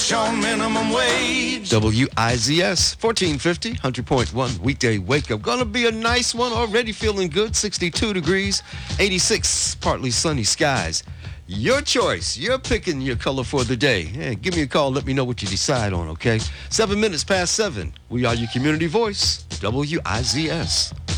push on minimum wage. WIZS 1450, 100.1 weekday wake up. Gonna be a nice one. Already feeling good. 62 degrees, 86 partly sunny skies. Your choice. You're picking your color for the day. Yeah, give me a call. Let me know what you decide on, okay? 7 minutes past 7. We are your community voice, WIZS.